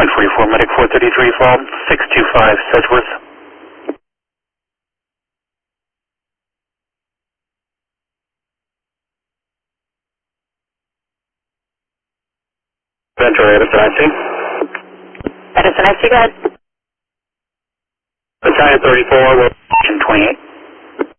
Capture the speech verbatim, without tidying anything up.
one forty-four, Medic four thirty-three, fall six two five, Sedgeworth. Ventura, Edison I C. Edison I C, go ahead. Battalion thirty-four, location twenty-eight.